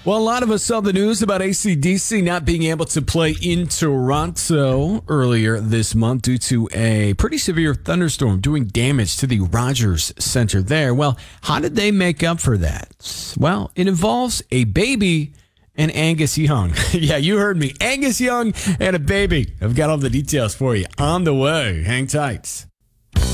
Well, a lot of us saw the news about AC/DC not being able to play in Toronto earlier this month due to a pretty severe thunderstorm doing damage to the Rogers Center there. Well, how did they make up for that? Well, it involves a baby and Angus Young. Yeah, you heard me. Angus Young and a baby. I've got all the details for you on the way. Hang tight.